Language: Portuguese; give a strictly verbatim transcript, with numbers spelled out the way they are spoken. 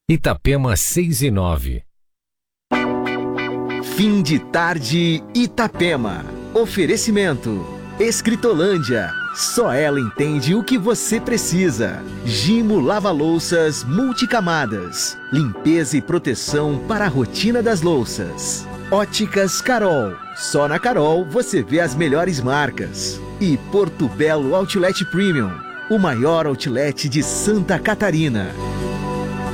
Itapema seis e nove. Fim de tarde Itapema. Oferecimento Escritolândia. Só ela entende o que você precisa. Gimo Lava-Louças Multicamadas. Limpeza e proteção para a rotina das louças. Óticas Carol. Só na Carol você vê as melhores marcas. E Porto Belo Outlet Premium. O maior outlet de Santa Catarina.